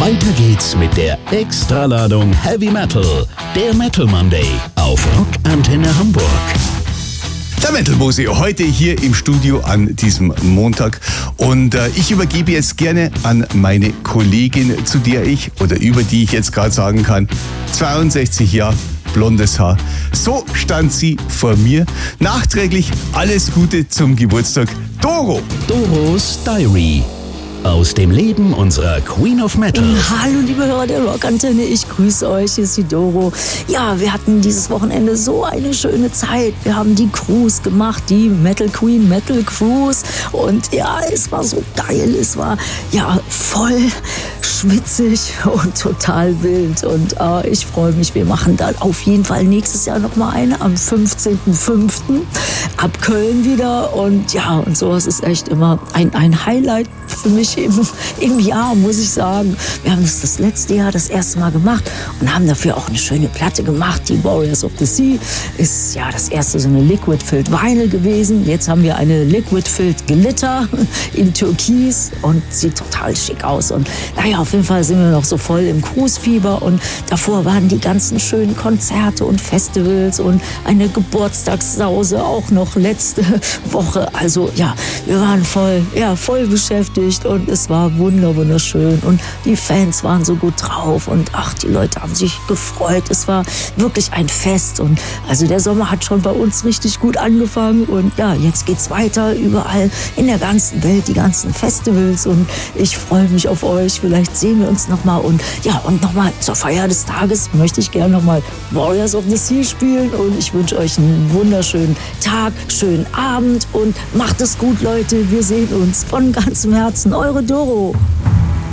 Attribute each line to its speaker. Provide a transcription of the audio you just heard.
Speaker 1: Weiter geht's mit der Extraladung Heavy Metal, der Metal Monday auf Rock Antenne Hamburg.
Speaker 2: Der Metal Mose heute hier im Studio an diesem Montag und ich übergebe jetzt gerne an meine Kollegin, über die ich jetzt gerade sagen kann, 62 Jahre, blondes Haar. So stand sie vor mir. Nachträglich alles Gute zum Geburtstag, Doro.
Speaker 1: Doros Diary. Aus dem Leben unserer Queen of Metal.
Speaker 3: Hallo liebe Hörer der Rockantenne, ich grüße euch, hier ist die Doro. Ja, wir hatten dieses Wochenende so eine schöne Zeit. Wir haben die Cruise gemacht, die Metal Queen Metal Cruise. Und ja, es war so geil, es war ja voll schwitzig und total wild. Und ich freue mich, wir machen dann auf jeden Fall nächstes Jahr nochmal eine am 15.05. ab Köln wieder. Und ja, und sowas ist echt immer ein Highlight für mich im Jahr, muss ich sagen. Wir haben das letzte Jahr das erste Mal gemacht und haben dafür auch eine schöne Platte gemacht. Die Warriors of the Sea ist ja das erste so eine Liquid-Filled Vinyl gewesen. Jetzt haben wir eine Liquid-Filled Glitter in Türkis und sieht total schick aus. Und naja, auf jeden Fall sind wir noch so voll im Cruise-Fieber und davor waren die ganzen schönen Konzerte und Festivals und eine Geburtstagssause auch noch letzte Woche. Also ja, wir waren voll beschäftigt und es war wunderschön und die Fans waren so gut drauf und ach, die Leute haben sich gefreut. Es war wirklich ein Fest und also der Sommer hat schon bei uns richtig gut angefangen und ja, jetzt geht's weiter überall in der ganzen Welt, die ganzen Festivals und ich freue mich auf euch. Vielleicht sehen wir uns nochmal und ja, und nochmal zur Feier des Tages möchte ich gerne nochmal Warriors of the Sea spielen und ich wünsche euch einen wunderschönen Tag, schönen Abend und macht es gut, Leute. Wir sehen uns von ganzem Herzen. Eure Doro.